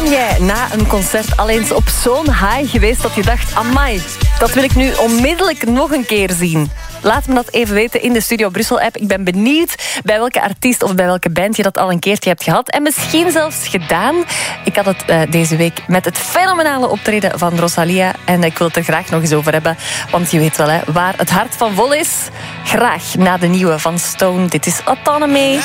Ben jij na een concert al eens op zo'n high geweest dat je dacht, amai, dat wil ik nu onmiddellijk nog een keer zien? Laat me dat even weten in de Studio Brussel-app. Ik ben benieuwd bij welke artiest of bij welke band je dat al een keertje hebt gehad. En misschien zelfs gedaan. Ik had het deze week met het fenomenale optreden van Rosalia. En ik wil het er graag nog eens over hebben. Want je weet wel, waar het hart van vol is. Graag na de nieuwe van Stone. Dit is Autonomy.